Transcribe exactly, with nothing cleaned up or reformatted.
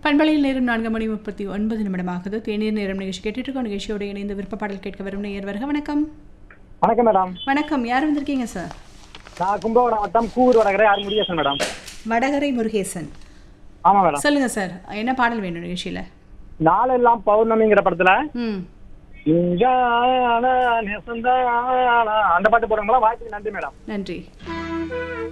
பண்பலையில் நேரம் நான்கு மணி முப்பத்தி ஒன்பது நிமிடமாகுது. தேநீர் நேரம் நிகழ்ச்சி கேட்டுட்டு இருக்கோம். நிகழ்ச்சியோட இணைந்து விருப்ப பாடல் கேட்க வரும் நேயர் வருக. வணக்கம். வணக்கம் மேடம். வணக்கம். யார் வந்திருக்கீங்க சார்? நான் கும்பகோணம் வட்டம் கூர் வடகரை ஆர் முருகேசன் மேடம். வடகரை முருகேசன். ஆமா மேடம். சொல்லுங்க சார், என்ன பாடல் வேணும் நிகழ்ச்சியில? நாளெல்லாம் பௌர்ணமிங்கிற படத்துல ம் இங்கான நெசந்தான அந்த பாட்டு போடுறவங்களா? வாய்ப்புக்கு நன்றி மேடம். நன்றி.